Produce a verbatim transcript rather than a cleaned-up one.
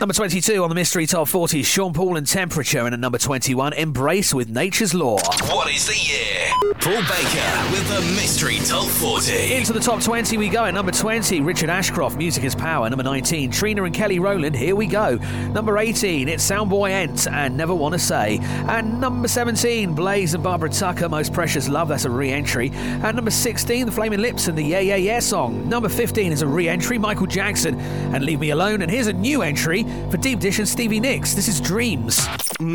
Number twenty-two on the Mystery Top forty, Sean Paul and Temperature, and at number twenty-one, Embrace with Nature's Law. What is the year? Paul Baker with the Mystery Top forty. Into the top twenty we go. At number twenty, Richard Ashcroft, Music is Power. Number nineteen, Trina and Kelly Rowland, Here We Go. Number eighteen, it's Soundboy Ent and Never Wanna Say. And number seventeen, Blaze and Barbara Tucker, Most Precious Love, that's a re-entry. And number sixteen, The Flaming Lips and the Yeah Yeah Yeah song. Number fifteen is a re-entry, Michael Jackson and Leave Me Alone. And here's a new entry for Deep Dish and Stevie Nicks. This is Dreams.